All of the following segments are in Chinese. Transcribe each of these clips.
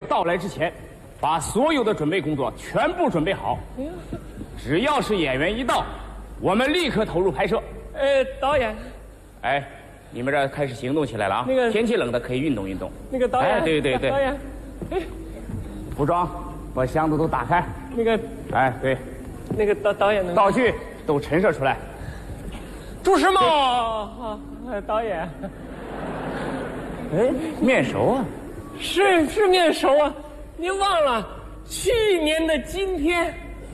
到来之前，把所有的准备工作全部准备好。只要是演员一到，我们立刻投入拍摄。 导演， 哎，你们这开始行动起来了啊！ 那个天气冷的可以运动运动。 那个导演， 哎，对对对， 导演，哎， 服装把箱子都打开。 那个哎，对， 那个导演， 道具都陈设出来。 朱时茂，导演， 哎，面熟啊！ 是面熟啊！您忘了去年的今天，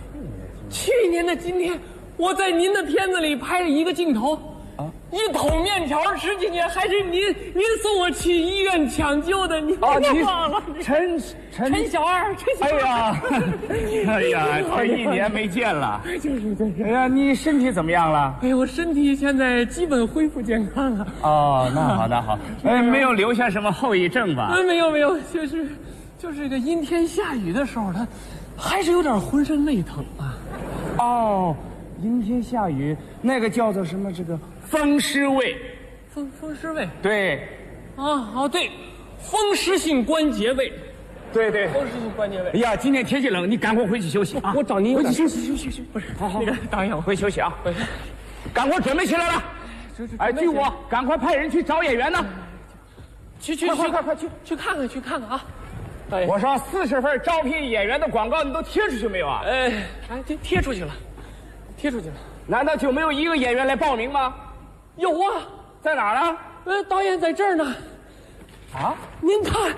我在您的片子里拍了一个镜头，一桶面条吃进去，还是您送我去医院抢救的，您忘了？ 陈小二， 哎呀，哎呀，这一年没见了。 就是。 哎呀，你身体怎么样了？ 哎呀，我身体现在基本恢复健康了。 哦，那好，那好。哎，没有留下什么后遗症吧？ 没有，就是这个阴天下雨的时候，他还是有点浑身累疼啊。 哦，阴天下雨，那个叫做什么？这个风湿位。 风湿位。 对。 对，风湿性关节位。 对对， 风湿性关节位。 哎呀，今天天气冷，你赶快回去休息啊！ 我找您回去休息。 不是， 好， 那个导演，我回去休息啊！赶快准备起来了。哎，据我，赶快派人去找演员呢。快去看看啊！导演， 我说40份招聘演员的广告你都贴出去没有啊？ 贴出去了。 难道就没有一个演员来报名吗？ 有啊， 在哪儿呢？ 导演在这儿呢。 啊？ 您看，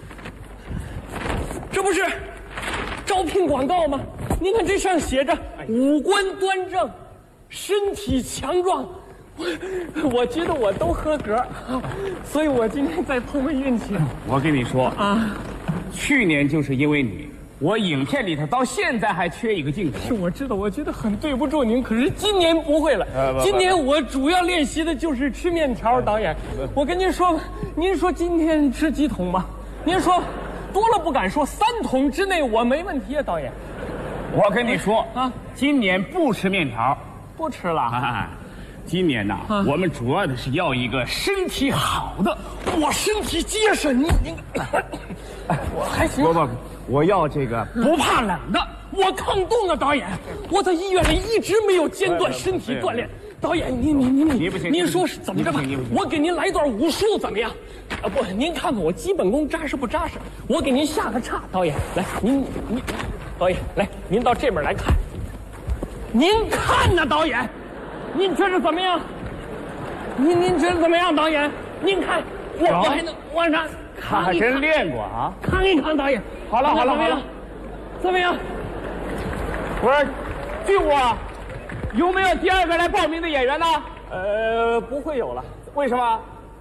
这不是招聘广告吗？您看这上写着五官端正，身体强壮。我觉得我都合格，所以我今天再碰碰运气。 我跟你说啊，去年就是因为你，我影片里头到现在还缺一个镜头。 是我知道，我觉得很对不住您，可是今年不会了。今年我主要练习的就是吃面条。导演，我跟您说，您说今天吃几桶吧？您说多了不敢说，3桶之内我没问题啊，导演。 我跟你说啊，今年不吃面条， 不吃了。 今年呢，我们主要的是要一个身体好的。 我身体结实，您，我还行。 不，我要这个不怕冷的。 我抗冻啊，导演！我在医院里一直没有间断身体锻炼。导演， 你不行， 您说是怎么着吧？我给您来段武术怎么样？不，您看看我基本功扎实不扎实？我给您下个叉，导演，来，您，导演，来，您到这边来看。您看呢，导演？您觉得怎么样？您觉得怎么样，导演？您看，我还能往上看，还真练过啊！ 看一看，导演。 好了， 怎么样？ 我说，据我，有没有第2个来报名的演员呢？ 不会有了。 为什么？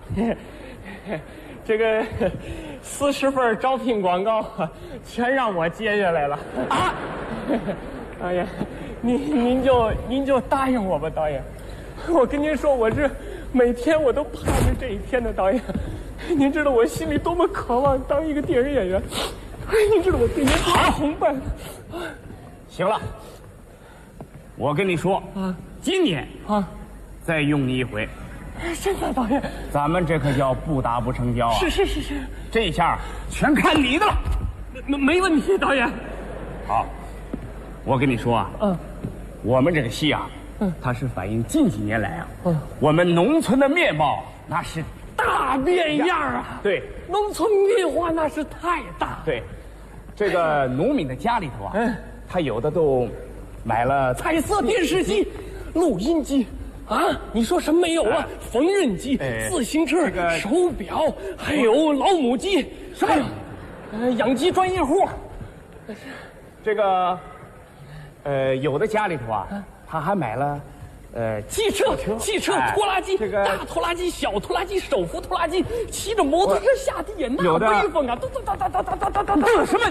这个40份招聘广告全让我接下来了啊！导演，您就答应我吧，导演。我跟您说，我这每天我都盼着这一天的，导演。您知道我心里多么渴望当一个电影演员。您知道我对您多崇拜。 行了，我跟你说啊，今年啊，再用你一回。 真的，导演， 咱们这可叫不打不成交啊！ 是， 这一下全看你的了。 没问题，导演。 好，我跟你说啊，我们这个戏啊，它是反映近几年来啊，我们农村的面貌那是大变样啊！ 对， 农村变化那是太大。 对，这个农民的家里头啊，他有的都买了彩色电视机、录音机。啊，你说什么没有啊？缝纫机、自行车、手表，还有老母鸡，什么？养鸡专业户。 这个，有的家里头啊，他还买了， 汽车、拖拉机，大拖拉机、小拖拉机、手扶拖拉机，骑着摩托车下地也那威风啊！ 嘚什么？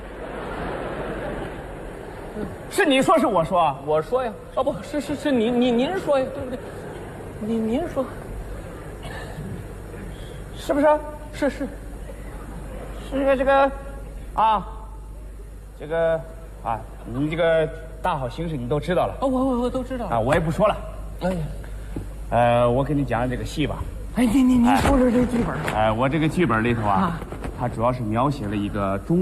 是你说是我说啊？ 我说呀。不是您说呀，对不对？您说， 是不是？ 是这个啊，这个啊，你这个大好形势你都知道了。 我都知道啊，我也不说了。我给你讲讲这个戏吧。 您说说这剧本。 我这个剧本里头啊，它主要是描写了一个中